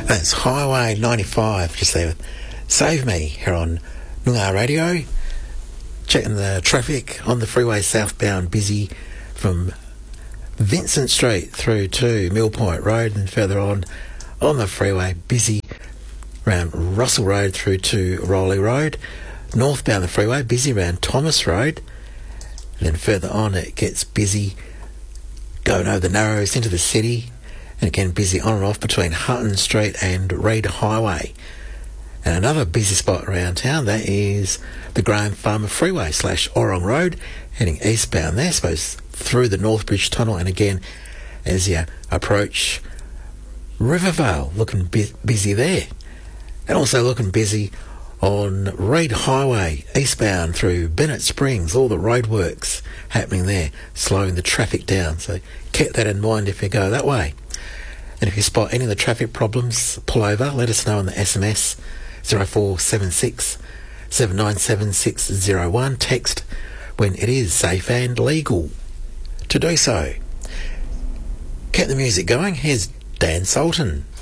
That's Highway 95, just there with Save Me here on Noongar Radio. Checking the traffic on the freeway southbound, busy from Vincent Street through to Mill Point Road, and further on the freeway, busy around Russell Road through to Rowley Road. Northbound the freeway, busy around Thomas Road. And then further on it gets busy going over the Narrows into the city. And again, busy on and off between Hutton Street and Reid Highway. And another busy spot around town, that is the Graham Farmer Freeway / Orrong Road, heading eastbound there, suppose through the Northbridge Tunnel. And again, as you approach Rivervale, looking busy there. And also looking busy on Reid Highway, eastbound through Bennett Springs, all the roadworks happening there, slowing the traffic down. So keep that in mind if you go that way. And if you spot any of the traffic problems, pull over, let us know on the SMS 0476 797 601. Text when it is safe and legal to do so. Keep the music going. Here's Dan Sultan.